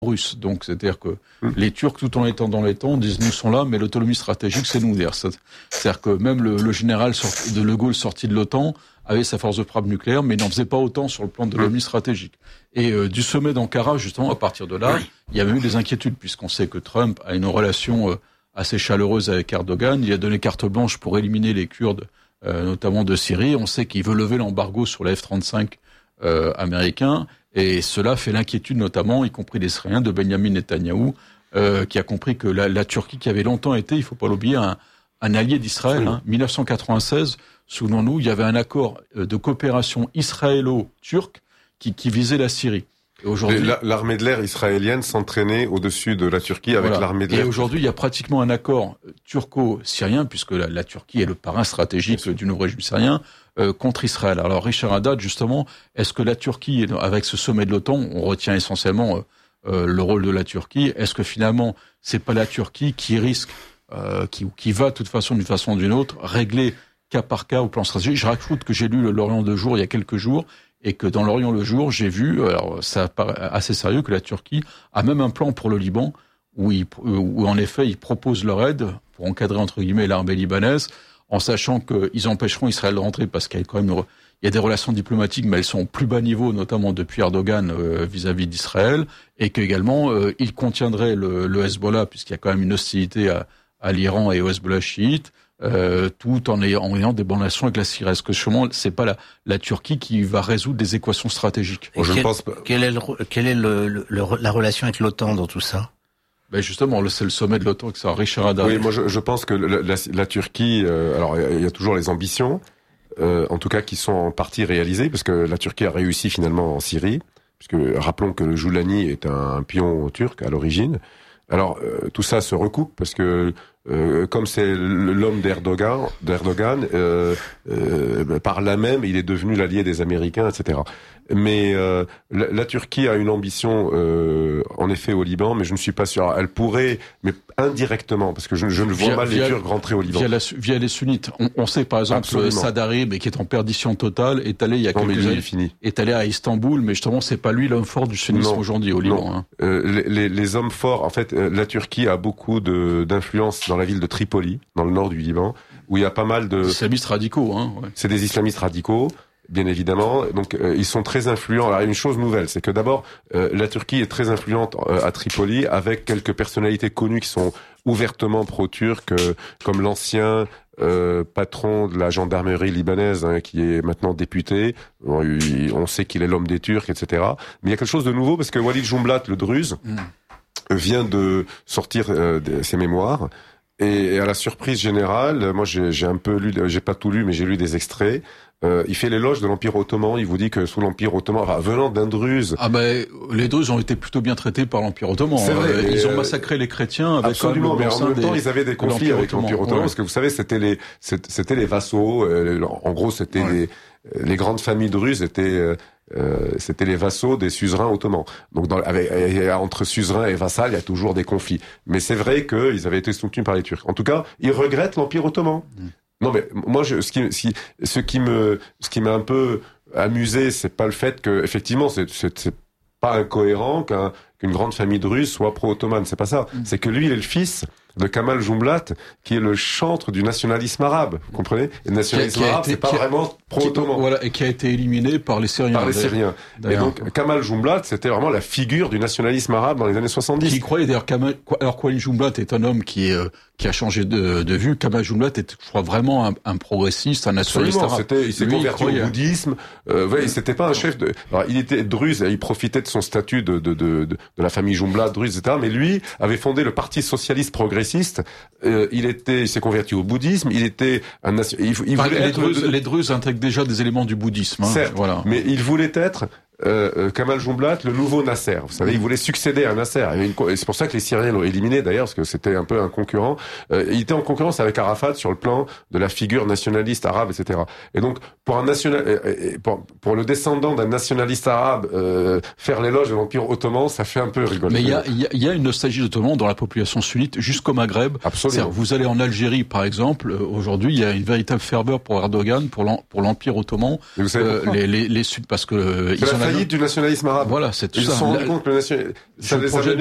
russe. Donc, c'est-à-dire que les Turcs, tout en étant dans les temps, disent nous sommes là, mais l'autonomie stratégique, c'est nous. C'est-à-dire que même le général de De Gaulle sorti de l'OTAN avait sa force de frappe nucléaire, mais il n'en faisait pas autant sur le plan de l'autonomie stratégique. Et du sommet d'Ankara, justement, à partir de là, il y avait eu des inquiétudes, puisqu'on sait que Trump a une relation assez chaleureuse avec Erdogan. Il a donné carte blanche pour éliminer les Kurdes, notamment de Syrie. On sait qu'il veut lever l'embargo sur les F-35 américains. Et cela fait l'inquiétude, notamment, y compris des Israéliens, de Benjamin Netanyahou, qui a compris que la Turquie, qui avait longtemps été, il faut pas l'oublier, un allié d'Israël, 1996, souvenons-nous, il y avait un accord de coopération israélo-turc qui visait la Syrie. Et aujourd'hui, l'armée de l'air israélienne s'entraînait au-dessus de la Turquie avec l'armée de l'air. Et aujourd'hui, il y a pratiquement un accord turco-syrien, puisque la Turquie est le parrain stratégique du nouveau régime syrien, contre Israël. Alors Richard Haddad, justement, est-ce que la Turquie, avec ce sommet de l'OTAN, on retient essentiellement le rôle de la Turquie, est-ce que finalement, c'est pas la Turquie qui risque, qui va de toute façon, d'une façon ou d'une autre, régler cas par cas au plan stratégique? Je rajoute que j'ai lu l'Orient le jour il y a quelques jours, et que dans l'Orient le jour, j'ai vu, alors ça paraît assez sérieux, que la Turquie a même un plan pour le Liban, où en effet, ils proposent leur aide pour encadrer, entre guillemets, l'armée libanaise, en sachant qu'ils empêcheront Israël de rentrer, parce qu'il y a quand même il y a des relations diplomatiques, mais elles sont au plus bas niveau, notamment depuis Erdogan vis-à-vis d'Israël, et qu'également, ils contiendraient le Hezbollah, puisqu'il y a quand même une hostilité à l'Iran et au Hezbollah chiite, tout en ayant des bonnes relations avec la Syrie. Est-ce que justement, c'est pas la Turquie qui va résoudre des équations stratégiques? Quelle est la relation avec l'OTAN dans tout ça? Ben justement, c'est le sommet de l'OTAN, que ça, Richard Haddad. Oui, moi je pense que la Turquie, alors il y a toujours les ambitions, en tout cas qui sont en partie réalisées, parce que la Turquie a réussi finalement en Syrie, puisque rappelons que le Joulani est un pion turc à l'origine. Alors tout ça se recoupe parce que comme c'est l'homme d'Erdogan, par là même il est devenu l'allié des Américains, etc. Mais la Turquie a une ambition en effet au Liban, mais je ne suis pas sûr. Elle pourrait, mais indirectement, parce que je ne vois mal les Turcs rentrer au Liban. Via les sunnites. On sait par exemple Saad Harib, qui est en perdition totale, est allé il y a quelques années, est allé à Istanbul, mais justement c'est pas lui l'homme fort du sunnisme aujourd'hui au Liban. Les hommes forts, en fait, la Turquie a beaucoup d'influence dans la ville de Tripoli, dans le nord du Liban, où il y a pas mal de islamistes radicaux. C'est des islamistes radicaux. Bien évidemment, donc ils sont très influents. Alors une chose nouvelle, c'est que d'abord la Turquie est très influente à Tripoli, avec quelques personnalités connues qui sont ouvertement pro-turques, comme l'ancien patron de la gendarmerie libanaise, qui est maintenant député. On sait qu'il est l'homme des Turcs, etc. Mais il y a quelque chose de nouveau, parce que Walid Jumblat, le Druze, vient de sortir ses mémoires. Et à la surprise générale, moi j'ai un peu lu, j'ai pas tout lu, mais j'ai lu des extraits. Il fait l'éloge de l'Empire ottoman. Il vous dit que sous l'Empire ottoman, venant d'un Druze. Ah ben, les Druzes ont été plutôt bien traités par l'Empire ottoman. C'est vrai. Ils ont massacré les chrétiens avec absolument, mais en même temps, ils avaient des conflits avec l'Empire ottoman, parce que vous savez, c'était les vassaux. En gros, c'était les grandes familles druzes c'était les vassaux des suzerains ottomans. Donc entre suzerains et vassals, il y a toujours des conflits. Mais c'est vrai qu'ils avaient été soutenus par les Turcs. En tout cas, ils regrettent l'Empire ottoman. Non, mais moi, ce qui m'a un peu amusé, c'est pas le fait que, effectivement, c'est pas incohérent qu'une grande famille druze soit pro-ottomane. C'est pas ça. C'est que lui, il est le fils de Kamal Jumblat, qui est le chantre du nationalisme arabe. Vous comprenez? Et le nationalisme arabe, c'est pas vraiment pro-ottoman. Voilà, et qui a été éliminé par les Syriens. Par les Syriens. Et donc, Kamal Jumblat, c'était vraiment la figure du nationalisme arabe dans les années 70. Qui croyait d'ailleurs alors Walid Jumblat est un homme qui a changé de vue. Kamal Jumblat est, je crois, vraiment un progressiste, un nationaliste arabe. Il s'est converti au bouddhisme. C'était pas un chef de. Alors, il était druze, il profitait de son statut de la famille Jumblat, druze, etc. Mais lui avait fondé le Parti socialiste progressiste. Il s'est converti au bouddhisme. Il était un les Druzes intègrent déjà des éléments du bouddhisme. Certes, voilà. Mais il voulait être Kamal Jumblat, le nouveau Nasser. Vous savez, il voulait succéder à Nasser. Et c'est pour ça que les Syriens l'ont éliminé, d'ailleurs, parce que c'était un peu un concurrent. Il était en concurrence avec Arafat sur le plan de la figure nationaliste arabe, etc. Et donc, pour le descendant d'un nationaliste arabe, faire l'éloge de l'Empire ottoman, ça fait un peu rigoler. Mais il y a une nostalgie d'ottoman dans la population sunnite jusqu'au Maghreb. Absolument. Vous allez en Algérie, par exemple, aujourd'hui, il y a une véritable ferveur pour Erdogan, pour l'Empire ottoman. Mais vous savez les Sunnites, parce que ils en faillite du nationalisme arabe. Voilà, c'est tout ça. Ils se sont rendus compte que ça les a